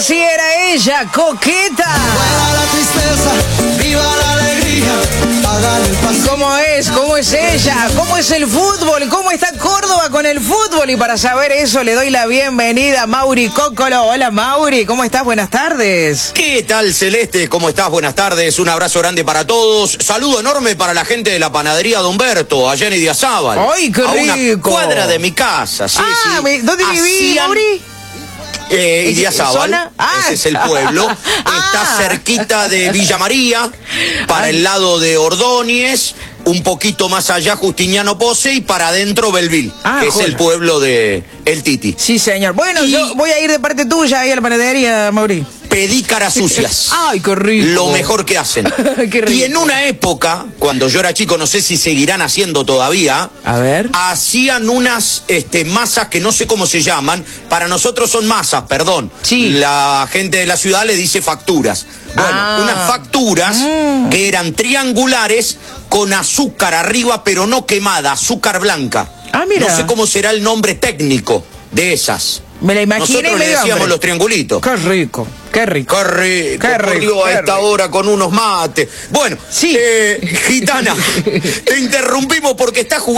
Así era ella, coqueta. Fuera la tristeza, viva la alegría. Hágale el paso. ¿Cómo es ella? ¿Cómo es el fútbol? ¿Cómo está Córdoba con el fútbol? Y para saber eso le doy la bienvenida a Mauri Cóccolo. Hola Mauri, ¿cómo estás? Buenas tardes. ¿Qué tal, Celeste? ¿Cómo estás? Buenas tardes, un abrazo grande para todos. Saludo enorme para la gente de la panadería de Humberto, allá en Idiazábal. ¡Ay, qué rico! A una cuadra de mi casa, sí, sí. ¿Dónde viví, Mauri? Idiazábal, ese es el pueblo. Está cerquita de Villa María, para el lado de Ordóñez, un poquito más allá Justiniano Pose y para adentro Belville, que es el pueblo de El Titi. Sí, señor. Bueno, yo voy a ir de parte tuya ahí a la panadería, Mauri. Pedí caras sucias. ¡Ay, qué rico! Lo mejor que hacen. Qué rico. Y en una época, cuando yo era chico, no sé si seguirán haciendo todavía, a ver, hacían unas masas que no sé cómo se llaman. Para nosotros son masas, perdón. Sí. La gente de la ciudad le dice facturas. Bueno, unas facturas que eran triangulares con azúcar arriba, pero no quemada, azúcar blanca. Ah, mira. No sé cómo será el nombre técnico de esas. Me la imaginé. Nosotros le decíamos los triangulitos. Qué rico, qué rico. Qué rico, qué por rico, Dios, a qué esta rico. hora con unos mates. Bueno, sí. Gitana, te interrumpimos porque está jugando.